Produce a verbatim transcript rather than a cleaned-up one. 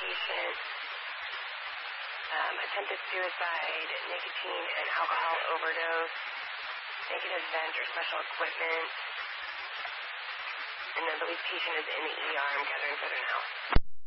patient, um, attempted suicide, nicotine and alcohol overdose, negative vent or special equipment, and I believe patient is in the E R. I'm gathering further now.